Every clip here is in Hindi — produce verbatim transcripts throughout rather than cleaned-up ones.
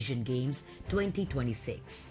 Asian Games twenty twenty-six.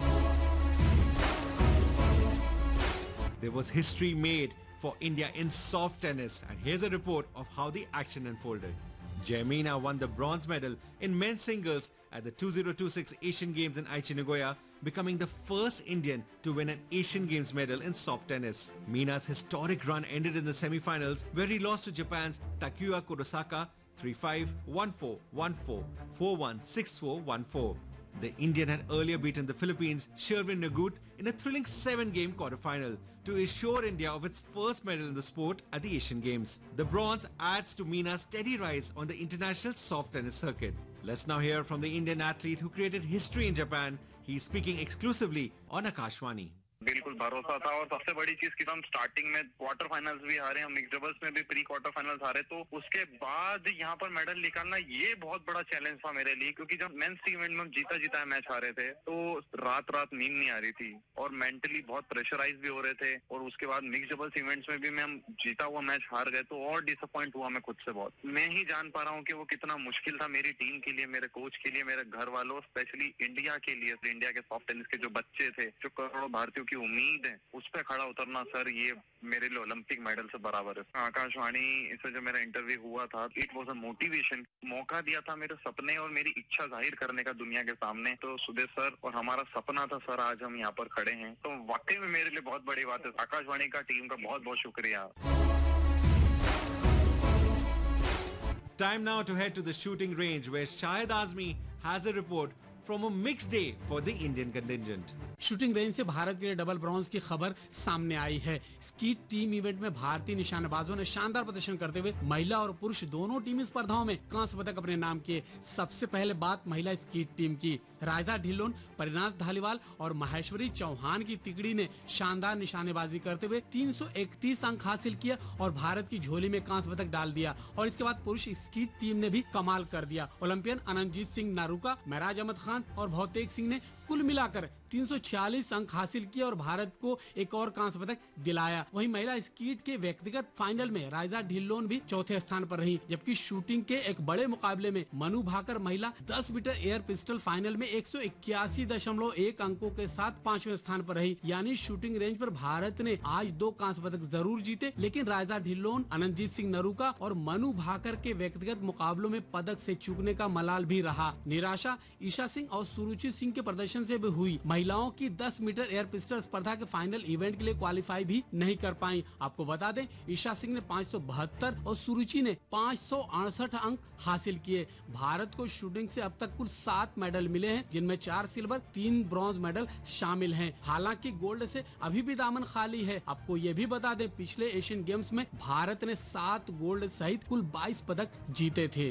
There was history made for India in soft tennis, and here's a report of how the action unfolded. Jemina won the bronze medal in men's singles at the two thousand twenty-six Asian Games in Aichi, Nagoya, becoming the first Indian to win an Asian Games medal in soft tennis. Mina's historic run ended in the semi-finals, where he lost to Japan's Takuya Kurosaka three five, one four, one four, four one, six four, one four. The Indian had earlier beaten the Philippines' Sherwin Nagut in a thrilling seven-game quarter-final to assure India of its first medal in the sport at the Asian Games. The bronze adds to Mina's steady rise on the international soft tennis circuit. Let's now hear from the Indian athlete who created history in Japan. He's speaking exclusively on Akashvani. बिल्कुल भरोसा था और सबसे बड़ी चीज कि हम स्टार्टिंग में क्वार्टर फाइनल्स भी हारे, हम मिक्स डबल्स में भी प्री क्वार्टर फाइनल्स हारे, तो उसके बाद यहाँ पर मेडल निकालना ये बहुत बड़ा चैलेंज था मेरे लिए, क्योंकि जब मेंस इवेंट में हम जीता जीता मैच हारे थे तो रात रात नींद नहीं आ रही थी और मेंटली बहुत प्रेशराइज भी हो रहे थे, और उसके बाद मिक्स डबल्स इवेंट्स में भी मैं हम जीता हुआ मैच हार गए तो और डिसअपॉइंट हुआ मैं खुद से बहुत। मैं ही जान पा रहा हूँ कि वो कितना मुश्किल था मेरी टीम के लिए, मेरे कोच के लिए, मेरे घर वालों, स्पेशली इंडिया के लिए, इंडिया के सॉफ्ट टेनिस के जो बच्चे थे, जो करोड़ों भारतीयों की उम्मीद है, उस पर खड़ा उतरना सर ये मेरे लिए ओलंपिक मेडल से बराबर है। आकाशवाणी से जो मेरा इंटरव्यू हुआ था, इट वाज अ मोटिवेशन, मौका दिया था मेरे सपने और मेरी इच्छा जाहिर करने का दुनिया के सामने। तो सुदेश सर और हमारा सपना था सर, आज हम यहाँ पर खड़े हैं, तो वाकई में मेरे लिए बहुत बड़ी बात है। आकाशवाणी का टीम का बहुत बहुत शुक्रिया। Time now to head to the shooting range, where Shahid Azmi has a report from a mixed day for the Indian contingent. Shooting range से भारत के लिए डबल ब्रॉन्ज की खबर सामने आई है। स्कीट टीम इवेंट में भारतीय निशानेबाजों ने शानदार प्रदर्शन करते हुए महिला और पुरुष दोनों टीम स्पर्धाओं में कांस्य पदक अपने नाम किए। सबसे पहले बात महिला स्कीट टीम की। राइजा ढिल्लोन, परिनाश धालीवाल और महेश्वरी चौहान की तिकड़ी ने शानदार निशानेबाजी करते हुए तीन सौ इकतीस अंक हासिल किया और भारत की झोली में कांस्य पदक डाल दिया। और इसके बाद पुरुष स्कीट टीम ने भी कमाल कर दिया। ओलंपियन अनंतजीत सिंह नारूका, महराज अहमद खान और भौतेक सिंह ने कुल मिलाकर तीन सौ छियालीस अंक हासिल किए और भारत को एक और कांस्य पदक दिलाया। वहीं महिला स्कीट के व्यक्तिगत फाइनल में राइजा ढिल्लोन भी चौथे स्थान पर रही, जबकि शूटिंग के एक बड़े मुकाबले में मनु भाकर महिला दस मीटर एयर पिस्टल फाइनल में एक सौ इक्यासी दशमलव एक अंकों के साथ पांचवें स्थान पर रही। यानी शूटिंग रेंज पर भारत ने आज दो कांस्य पदक जरूर जीते, लेकिन राइजा ढिल्लोन, अनंतजीत सिंह नरूका और मनु भाकर के व्यक्तिगत मुकाबलों में पदक से चूकने का मलाल भी रहा। निराशा ईशा सिंह और सुरुचि सिंह के प्रदर्शन से भी हुई। महिलाओं की दस मीटर एयर पिस्टल स्पर्धा के फाइनल इवेंट के लिए क्वालिफाई भी नहीं कर पाई। आपको बता दें, ईशा सिंह ने पाँच सौ बहत्तर और सुरुचि ने पाँच सौ अड़सठ अंक हासिल किए। भारत को शूटिंग से अब तक कुल सात मेडल मिले हैं, जिनमें चार सिल्वर, तीन ब्रॉन्ज मेडल शामिल हैं। हालांकि गोल्ड से अभी भी दामन खाली है। आपको ये भी बता दें, पिछले एशियन गेम्स में भारत ने सात गोल्ड सहित कुल बाईस पदक जीते थे।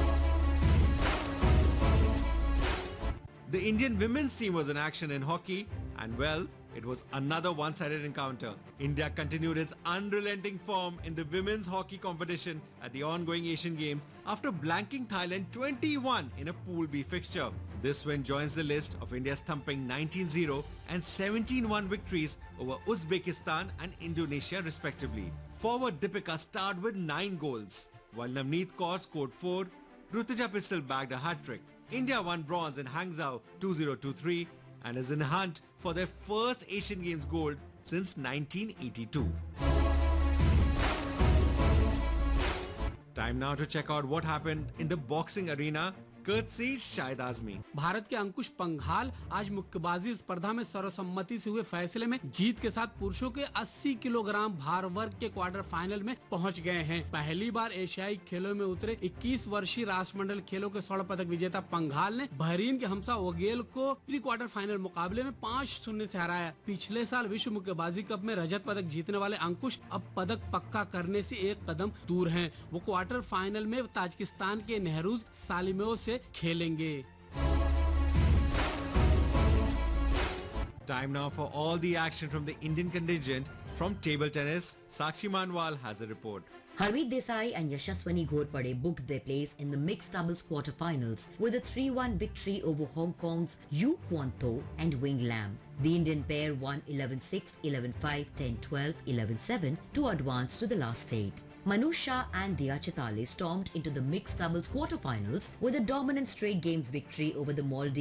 The Indian women's team was in action in hockey, and well, it was another one-sided encounter. India continued its unrelenting form in the women's hockey competition at the ongoing Asian Games after blanking Thailand twenty-one in a Pool B fixture. This win joins the list of India's thumping nineteen zero and seventeen one victories over Uzbekistan and Indonesia respectively. Forward Deepika starred with nine goals, while Navneet Kaur scored four. Rutuja Pistol bagged a hat-trick. India won bronze in Hangzhou two thousand twenty-three and is in hunt for their first Asian Games gold since nineteen eighty-two. Time now to check out what happened in the boxing arena, courtesy Shahid Azmi. Bharat के अंकुश पंघाल आज मुक्केबाजी स्पर्धा में सर्वसम्मति से हुए फैसले में जीत के साथ पुरुषों के अस्सी किलोग्राम भार वर्ग के क्वार्टर फाइनल में पहुंच गए हैं। पहली बार एशियाई खेलों में उतरे इक्कीस वर्षीय राष्ट्रमंडल खेलों के स्वर्ण पदक विजेता पंघाल ने बहरीन के हमसा वगेल को प्री क्वार्टर फाइनल मुकाबले में पाँच शून्य से हराया। पिछले साल विश्व मुक्केबाजी कप में रजत पदक जीतने वाले अंकुश अब पदक पक्का करने से एक कदम दूर हैं। वो क्वार्टर फाइनल में ताजिकिस्तान के नेहरूज सालिमेव से खेलेंगे। Time now for all the action from the Indian contingent. From table tennis, Sakshi Manwal has a report. Harmeet Desai and Yashaswani Ghorpade booked their place in the mixed doubles quarterfinals with a three one victory over Hong Kong's Yu Huan Tho and Wing Lam. The Indian pair won eleven six, eleven five, ten twelve, eleven seven to advance to the last eight. Manu Shah and Diya Chitale stormed into the mixed doubles quarterfinals with a dominant straight games victory over the Maldives